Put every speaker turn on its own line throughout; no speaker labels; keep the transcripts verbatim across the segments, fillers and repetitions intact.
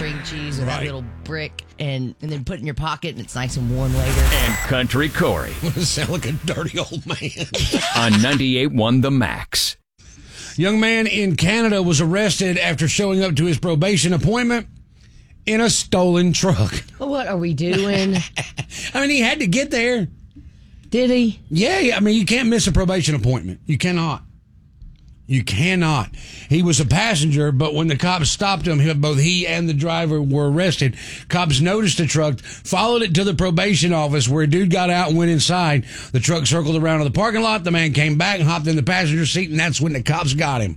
string cheese or that
Right.
little brick, and, and then put it in your pocket, and it's nice and warm later.
And Country Corey
Sound like a dirty old man.
on ninety-eight point one The Max.
Young man in Canada was arrested after showing up to his probation appointment in a stolen truck.
What are we doing?
I mean, he had to get there.
Did he?
Yeah, I mean, you can't miss a probation appointment. You cannot. You cannot. He was a passenger, but when the cops stopped him, he- both he and the driver were arrested. Cops noticed the truck, followed it to the probation office, where a dude got out and went inside. The truck circled around to the parking lot. The man came back and hopped in the passenger seat, and that's when the cops got him.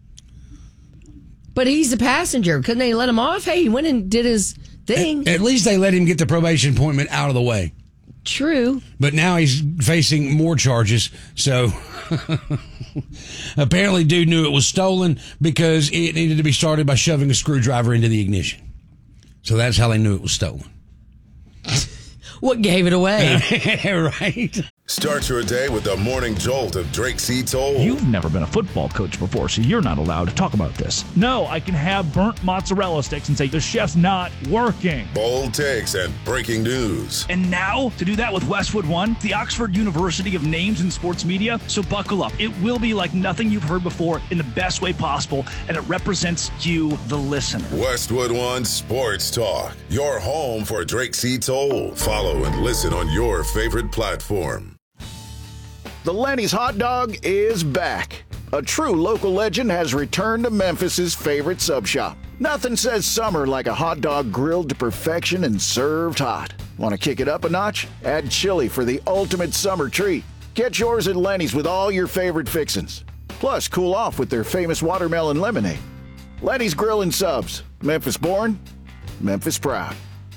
But he's the passenger. Couldn't they let him off? Hey, he went and did his thing.
At least they let him get the probation appointment out of the way.
True.
But now he's facing more charges. So apparently dude knew it was stolen because it needed to be started by shoving a screwdriver into the ignition. So that's how they knew it was stolen.
What gave it away?
Right?
Start your day with the morning jolt of Drake C. Toll.
You've never been a football coach before, so you're not allowed to talk about this. No, I can have burnt mozzarella sticks and say the chef's not working.
Bold takes and breaking news.
And now, to do that with Westwood One, the Oxford University of Names in Sports Media. So buckle up. It will be like nothing you've heard before in the best way possible, and it represents you, the listener.
Westwood One Sports Talk. Your home for Drake C. Toll. Follow and listen on your favorite platform.
The Lenny's Hot Dog is back. A true local legend has returned to Memphis's favorite sub shop. Nothing says summer like a hot dog grilled to perfection and served hot. Want to kick it up a notch? Add chili for the ultimate summer treat. Get yours at Lenny's with all your favorite fixins'. Plus, cool off with their famous watermelon lemonade. Lenny's Grill and Subs. Memphis born, Memphis proud.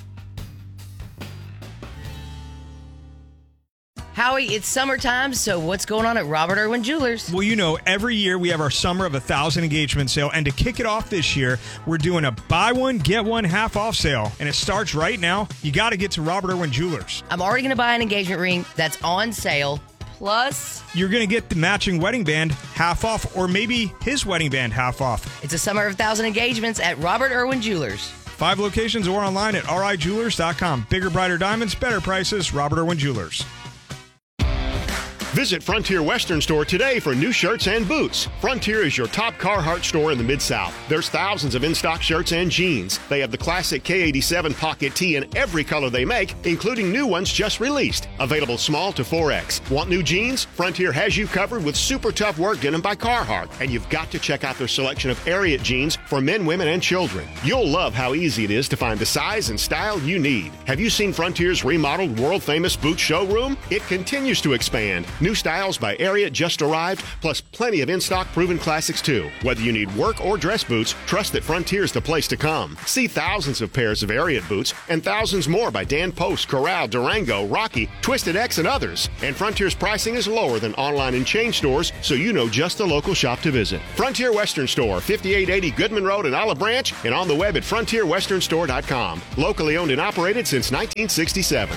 Howie, it's summertime, so what's going on at Robert Irwin Jewelers?
Well, you know, every year we have our Summer of a Thousand engagement sale, and to kick it off this year, we're doing a buy one, get one half off sale, and it starts right now. You got to get to Robert Irwin Jewelers.
I'm already going to buy an engagement ring that's on sale, plus
You're going to get the matching wedding band half off, or maybe his wedding band half off.
it's a Summer of a Thousand engagements at Robert Irwin Jewelers.
Five locations or online at r i jewelers dot com. Bigger, brighter diamonds, better prices, Robert Irwin Jewelers.
Visit Frontier Western Store today for new shirts and boots. Frontier is your top Carhartt store in the Mid-South. There's thousands of in-stock shirts and jeans. They have the classic K eighty-seven pocket tee in every color they make, including new ones just released. Available small to four X. Want new jeans? Frontier has you covered with super tough work denim by Carhartt. And you've got to check out their selection of Ariat jeans for men, women, and children. You'll love how easy it is to find the size and style you need. Have you seen Frontier's remodeled world-famous boot showroom? It continues to expand. New styles by Ariat just arrived, plus plenty of in-stock proven classics too. Whether you need work or dress boots, trust that Frontier's the place to come. See thousands of pairs of Ariat boots and thousands more by Dan Post, Corral, Durango, Rocky, Twisted X, and others. And Frontier's pricing is lower than online and chain stores, so you know just the local shop to visit. Frontier Western Store, fifty-eight eighty Goodman Road in Olive Branch, and on the web at frontier western store dot com. Locally owned and operated since nineteen sixty-seven.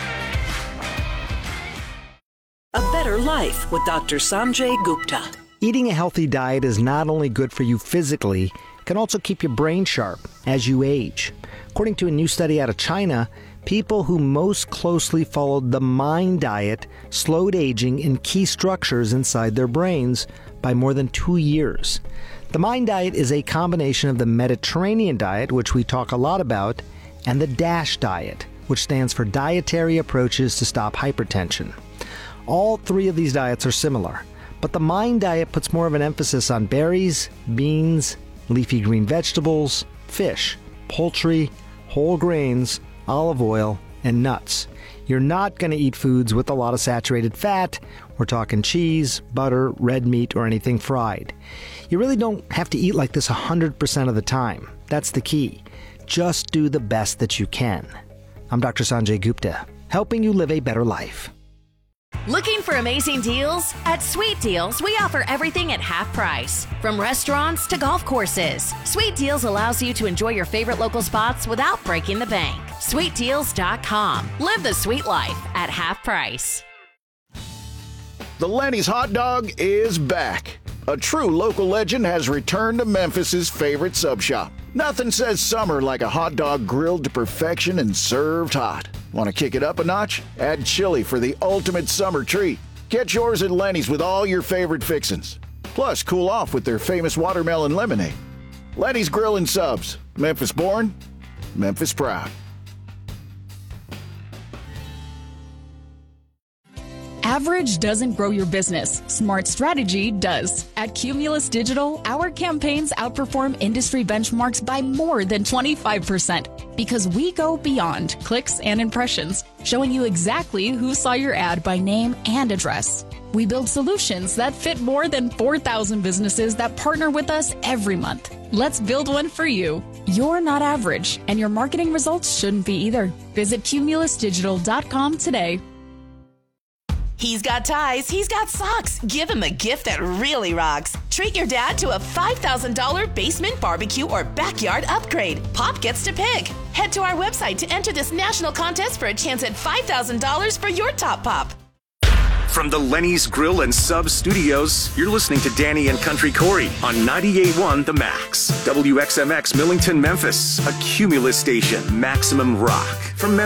A better life with Doctor Sanjay Gupta.
Eating a healthy diet is not only good for you physically, it can also keep your brain sharp as you age. According to a new study out of China, people who most closely followed the MIND diet slowed aging in key structures inside their brains by more than two years. The MIND diet is a combination of the Mediterranean diet, which we talk a lot about, and the DASH diet, which stands for Dietary Approaches to Stop Hypertension. All three of these diets are similar, but the MIND diet puts more of an emphasis on berries, beans, leafy green vegetables, fish, poultry, whole grains, olive oil, and nuts. You're not going to eat foods with a lot of saturated fat. We're talking cheese, butter, red meat, or anything fried. You really don't have to eat like this one hundred percent of the time. That's the key. Just do the best that you can. I'm Doctor Sanjay Gupta, helping you live a better life.
Looking for amazing deals? At Sweet Deals, we offer everything at half price. From restaurants to golf courses, Sweet Deals allows you to enjoy your favorite local spots without breaking the bank. sweet deals dot com. Live the sweet life at half price.
The Lenny's Hot Dog is back. A true local legend has returned to Memphis's favorite sub shop. Nothing says summer like a hot dog grilled to perfection and served hot. Want to kick it up a notch? Add chili for the ultimate summer treat. Get yours at Lenny's with all your favorite fixins'. Plus, cool off with their famous watermelon lemonade. Lenny's Grill and Subs. Memphis born, Memphis proud.
Average doesn't grow your business. Smart strategy does. At Cumulus Digital, our campaigns outperform industry benchmarks by more than twenty-five percent because we go beyond clicks and impressions, showing you exactly who saw your ad by name and address. We build solutions that fit more than four thousand businesses that partner with us every month. Let's build one for you. You're not average, and your marketing results shouldn't be either. Visit cumulus digital dot com today.
He's got ties, he's got socks. Give him a gift that really rocks. Treat your dad to a five thousand dollars basement barbecue or backyard upgrade. Pop gets to pick. Head to our website to enter this national contest for a chance at five thousand dollars for your top pop.
From the Lenny's Grill and Sub Studios, you're listening to Danny and Country Corey on ninety-eight point one The Max. W X M X Millington, Memphis, a Cumulus station, Maximum Rock. From Memphis.